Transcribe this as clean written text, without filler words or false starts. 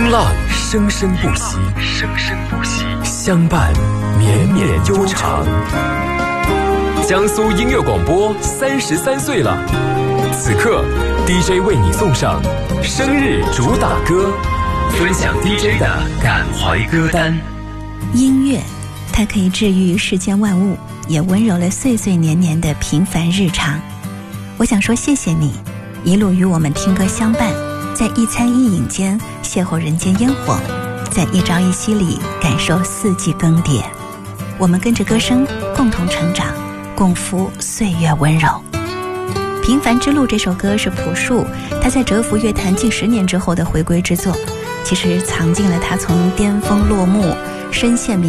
风浪生生不息，相伴绵绵悠长。江苏音乐广播33岁了，此刻 DJ 为你送上生日主打歌，分享 DJ 的感怀歌单。 音乐，它可以治愈世间万物，也温柔了岁岁年年的平凡日常。我想说谢谢你，一路与我们听歌相伴，在一餐一饮间邂逅人间烟火，在一朝一夕里感受四季更迭。我们跟着歌声共同成长，共赴岁月温柔。平凡之路这首歌是朴树他在蛰伏乐坛近10年之后的回归之作，其实藏进了他从巅峰落幕深陷